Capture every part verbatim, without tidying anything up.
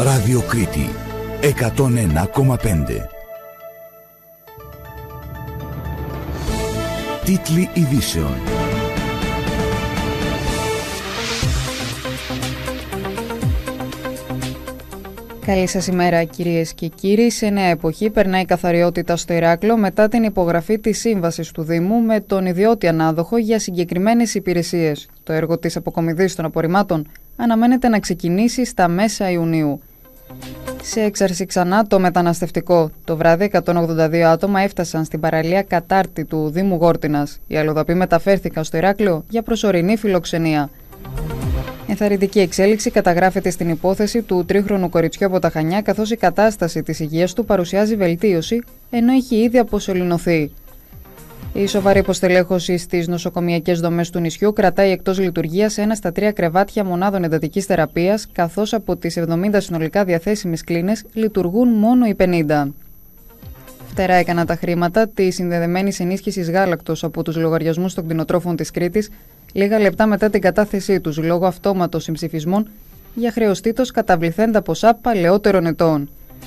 Ράδιο Κρήτη εκατόν ένα κόμμα πέντε. Τίτλοι ειδήσεων. Καλή σας ημέρα κυρίες και κύριοι. Σε νέα εποχή περνάει η καθαριότητα στο Ηράκλειο μετά την υπογραφή της σύμβασης του Δήμου με τον ιδιώτη ανάδοχο για συγκεκριμένες υπηρεσίες. Το έργο της αποκομιδής των απορριμμάτων αναμένεται να ξεκινήσει στα μέσα Ιουνίου. Σε έξαρση ξανά το μεταναστευτικό. Το βράδυ εκατόν ογδόντα δύο άτομα έφτασαν στην παραλία Κατάρτη του Δήμου Γόρτινας. Οι αλλοδαποί μεταφέρθηκαν στο Ηράκλειο για προσωρινή φιλοξενία. Ενθαρρυντική εξέλιξη καταγράφεται στην υπόθεση του τρίχρονου κοριτσιού από τα Χανιά, καθώς η κατάσταση της υγείας του παρουσιάζει βελτίωση, ενώ έχει ήδη αποσωληνωθεί. Η σοβαρή υποστελέχωση στις νοσοκομειακές δομές του νησιού κρατάει εκτός λειτουργίας ένα στα τρία κρεβάτια μονάδων εντατικής θεραπείας, καθώς από τις εβδομήντα συνολικά διαθέσιμες κλίνες λειτουργούν μόνο οι πενήντα. Φτερά έκαναν τα χρήματα της συνδεδεμένης ενίσχυσης γάλακτος από τους λογαριασμούς των κτηνοτρόφων της Κρήτης, λίγα λεπτά μετά την κατάθεσή τους λόγω αυτόματων συμψηφισμών για χρεωστήτως καταβληθέντα ποσά παλαιότερων ετών.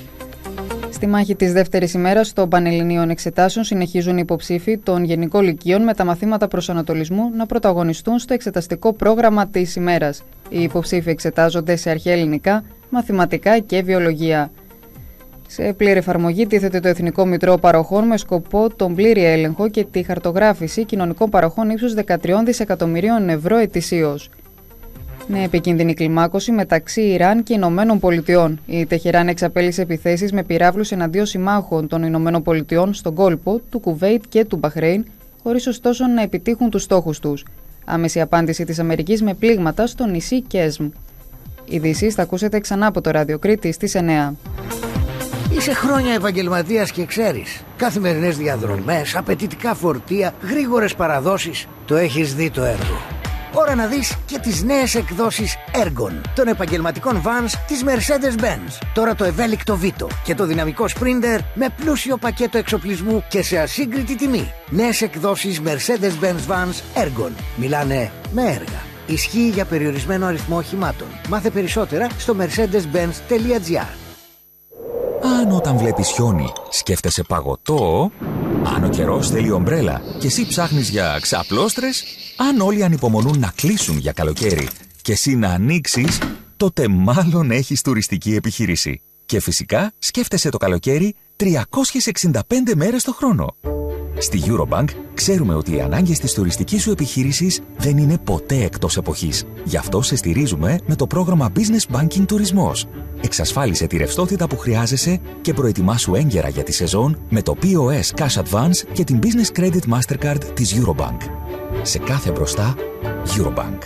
Στη μάχη της δεύτερης ημέρας των Πανελληνίων Εξετάσεων συνεχίζουν οι υποψήφοι των Γενικών Λυκείων με τα μαθήματα προσανατολισμού να πρωταγωνιστούν στο εξεταστικό πρόγραμμα της ημέρας. Οι υποψήφοι εξετάζονται σε αρχαία ελληνικά, μαθηματικά και βιολογία. Σε πλήρη εφαρμογή τίθεται το Εθνικό Μητρό Παροχών με σκοπό τον πλήρη έλεγχο και τη χαρτογράφηση κοινωνικών παροχών ύψους δεκατρία δισεκατομμυρίων ευρώ ετησίως. Με επικίνδυνη κλιμάκωση μεταξύ Ιράν και Ηνωμένων Πολιτειών. Η Τεχεράν εξαπέλυσε επιθέσεις με πυράβλους εναντίον συμμάχων των Ηνωμένων Πολιτειών στον κόλπο του Κουβέιτ και του Μπαχρέιν, χωρίς ωστόσο να επιτύχουν τους στόχους τους. Άμεση απάντηση της Αμερικής με πλήγματα στο νησί Κέσμ. Ειδήσεις θα ακούσετε ξανά από το Ράδιο Κρήτη στις εννέα. Είσαι χρόνια επαγγελματίας και ξέρεις. Καθημερινές διαδρομές, απαιτητικά φορτία, γρήγορες παραδόσεις. Το έχεις δει το έργο. Ώρα να δεις και τις νέες εκδόσεις Ergon των επαγγελματικών vans της Mercedes-Benz. Τώρα το ευέλικτο Vito και το δυναμικό Sprinter με πλούσιο πακέτο εξοπλισμού και σε ασύγκριτη τιμή. Νέες εκδόσεις Mercedes-Benz vans Ergon. Μιλάνε με έργα. Ισχύει για περιορισμένο αριθμό οχημάτων. Μάθε περισσότερα στο mercedes benz τελεία gr. Αν όταν βλέπεις χιόνι σκέφτεσαι παγωτό, αν ο καιρός θέλει ομπρέλα και εσύ ψάχνεις για ξαπλώστρες, αν όλοι ανυπομονούν να κλείσουν για καλοκαίρι και εσύ να ανοίξεις, τότε μάλλον έχεις τουριστική επιχείρηση. Και φυσικά σκέφτεσαι το καλοκαίρι τριακόσιες εξήντα πέντε μέρες το χρόνο. Στη Eurobank ξέρουμε ότι οι ανάγκες της τουριστικής σου επιχείρησης δεν είναι ποτέ εκτός εποχής. Γι' αυτό σε στηρίζουμε με το πρόγραμμα Business Banking Τουρισμός. Εξασφάλισε τη ρευστότητα που χρειάζεσαι και προετοιμάσου έγκαιρα για τη σεζόν με το πι ο ες Cash Advance και την Business Credit Mastercard της Eurobank. Σε κάθε μπροστά, Eurobank.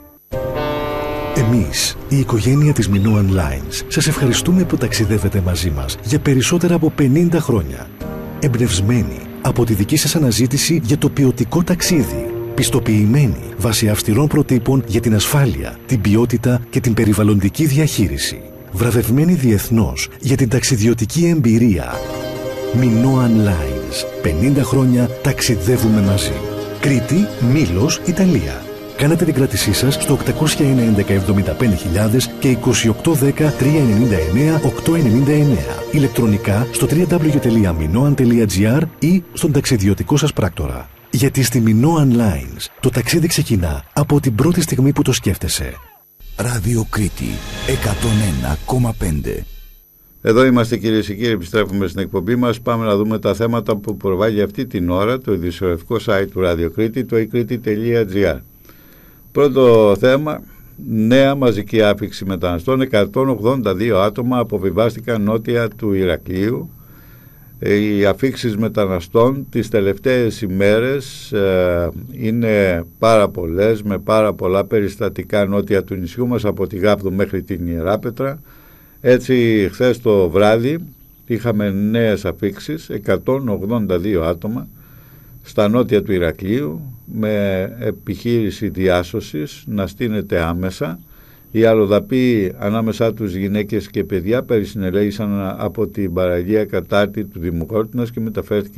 Εμείς, η οικογένεια της Minoan Lines, σας ευχαριστούμε που ταξιδεύετε μαζί μας για περισσότερα από πενήντα χρόνια. Εμπνευσμένοι από τη δική σας αναζήτηση για το ποιοτικό ταξίδι. Πιστοποιημένοι βάσει αυστηρών προτύπων για την ασφάλεια, την ποιότητα και την περιβαλλοντική διαχείριση. Βραβευμένοι διεθνώς για την ταξιδιωτική εμπειρία. Minoan Lines. πενήντα χρόνια ταξιδεύουμε μαζί. Κρήτη, Μήλος, Ιταλία. Κάνετε την κράτησή σας στο οκτακόσια ένα έντεκα εβδομήντα πέντε χιλιάδες και είκοσι οκτώ δέκα τριακόσια ενενήντα εννέα οκτακόσια ενενήντα εννέα. Ηλεκτρονικά στο double-u double-u double-u τελεία minoan τελεία gr ή στον ταξιδιωτικό σας πράκτορα. Γιατί στη Minoan Lines το ταξίδι ξεκινά από την πρώτη στιγμή που το σκέφτεσαι. Ράδιο Κρήτη εκατόν ένα κόμμα πέντε. Εδώ είμαστε κυρίες και κύριοι, επιστρέφουμε στην εκπομπή μας. Πάμε να δούμε τα θέματα που προβάλλει αυτή την ώρα το ειδησιογραφικό site του Ράδιο Κρήτη, το e κρήτη τελεία gr. Πρώτο θέμα, νέα μαζική άφιξη μεταναστών. εκατόν ογδόντα δύο άτομα αποβιβάστηκαν νότια του Ηρακλείου. Οι αφίξεις μεταναστών τις τελευταίες ημέρες ε, είναι πάρα πολλές, με πάρα πολλά περιστατικά νότια του νησιού μας, από τη Γάβδο μέχρι την Ιεράπετρα. Έτσι χθες το βράδυ είχαμε νέες αφίξεις, εκατόν ογδόντα δύο άτομα στα νότια του Ηρακλείου, με επιχείρηση διάσωσης να στείνεται άμεσα. Οι αλλοδαποί, ανάμεσά τους γυναίκες και παιδιά, περισυνελέγησαν από την παραλία Κατάρτη του Δήμου Γόρτινας και μεταφέρθηκαν